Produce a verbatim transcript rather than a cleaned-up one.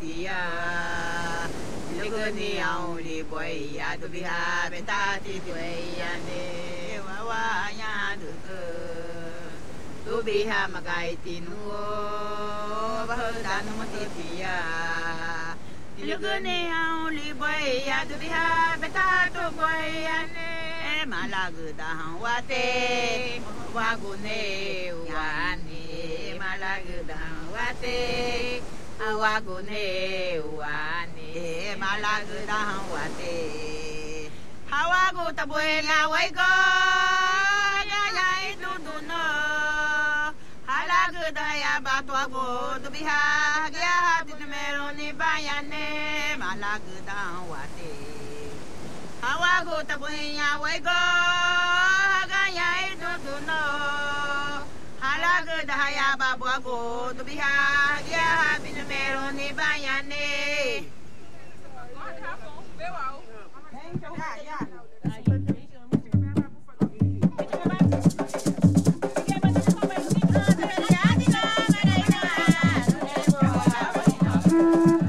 titia. Legani au li boy ya tu biha betati tuya ne wawa ya du tu biha magai tinu bahdan mutitia. Legani au li boy ya tu biha betatu boy ya ne malagu dah wate wagune wane malagu dah wate awagune wane malagu dah wate hawagu tabuela waigo ya ya itu duno halagu dah ya batwago tu biha ya hati meroni bayane malagu dah wate hawagu tabuya waigo gaya itu duno halagu dahaya babuago tu biha dia bin meroni bayane ya ya